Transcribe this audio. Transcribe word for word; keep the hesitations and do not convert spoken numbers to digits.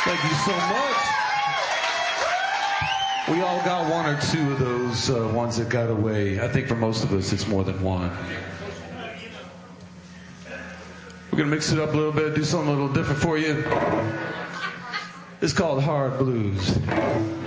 Thank you so much. We all got one or two of those uh, ones that got away. I think for most of us, it's more than one. We're going to mix it up a little bit, do something a little different for you. It's called Hard Blues.